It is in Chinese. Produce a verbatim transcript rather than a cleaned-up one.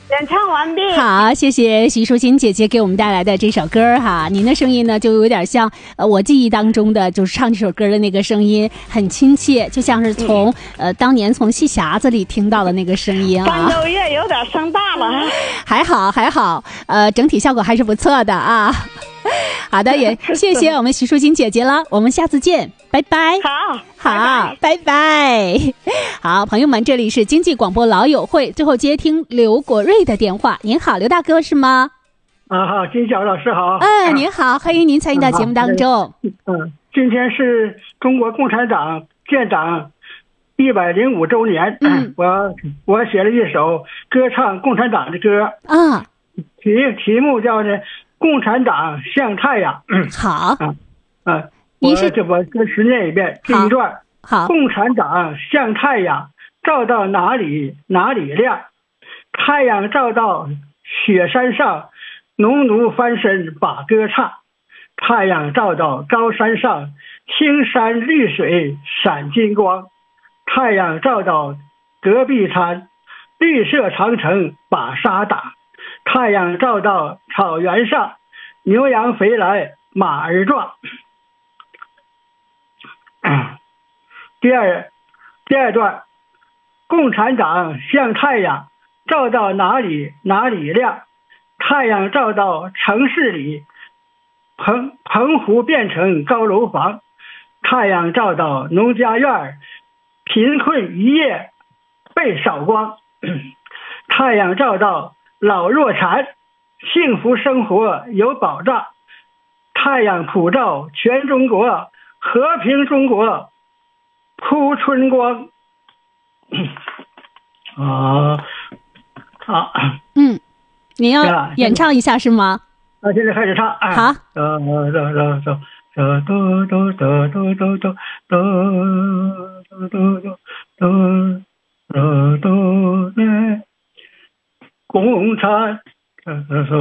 演唱完毕。 好，谢谢徐淑琴姐姐给我们带来的这首歌哈。您的声音呢，就有点像呃我记忆当中的，就是唱这首歌的那个声音，很亲切，就像是从、嗯、呃当年从戏匣子里听到的那个声音啊。 伴奏乐有点声大了， 还好还好，呃，整体效果还是不错的啊。好的，也谢谢我们徐淑琴姐姐了，我们下次见，拜拜。 好， 好，拜拜。拜拜。好，朋友们，这里是经济广播老友会，最后接听刘国瑞的电话。您好，刘大哥是吗？ 啊，好，金小老师好。 嗯，您好，欢迎您参与到节目当中。 嗯，今天是中国共产党建党一百零五周年。嗯，我我写了一首歌唱共产党的歌啊， 题题目叫呢。共产党像太阳。嗯， 好。 啊啊，我这我跟实念一遍这一段。 好。 共产党像太阳，照到哪里哪里亮。太阳照到雪山上，农奴翻身把歌唱。太阳照到高山上，青山绿水闪金光。太阳照到戈壁滩，绿色长城把沙打。太阳照到草原上，牛羊肥来马儿壮。第二第二段，共产党像太阳，照到哪里哪里亮。太阳照到城市里，澎澎湖变成高楼房。太阳照到农家院，贫困一夜被扫光。太阳照到老弱残，幸福生活有保障。太阳普照全中国，和平中国铺春光。啊好， 嗯，您要演唱一下是吗？ 啊，现在开始唱。 好。 走走走走走走走走走走走走走走走走来，共产。